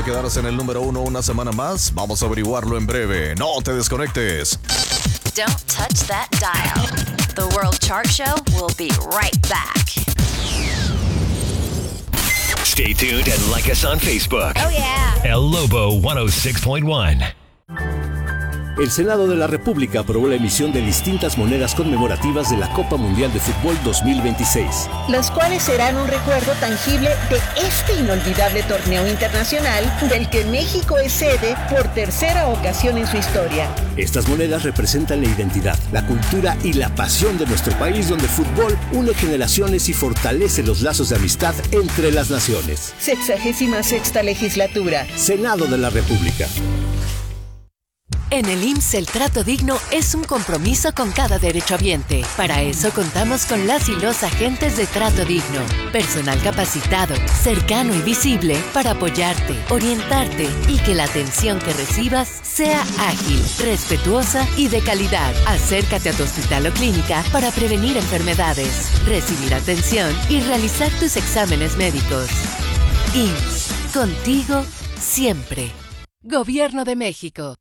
para quedarse en el número 1 una semana más? Vamos a averiguarlo en breve. No te desconectes. Don't touch that dial. The World Chart Show will be right back. Stay tuned and like us on Facebook. Oh, yeah. El Lobo 106.1. El Senado de la República aprobó la emisión de distintas monedas conmemorativas de la Copa Mundial de Fútbol 2026. Las cuales serán un recuerdo tangible de este inolvidable torneo internacional del que México es sede por tercera ocasión en su historia. Estas monedas representan la identidad, la cultura y la pasión de nuestro país, donde el fútbol une generaciones y fortalece los lazos de amistad entre las naciones. 66ª legislatura. Senado de la República. En el IMSS el trato digno es un compromiso con cada derechohabiente. Para eso contamos con las y los agentes de trato digno. Personal capacitado, cercano y visible para apoyarte, orientarte y que la atención que recibas sea ágil, respetuosa y de calidad. Acércate a tu hospital o clínica para prevenir enfermedades, recibir atención y realizar tus exámenes médicos. IMSS, contigo siempre. Gobierno de México.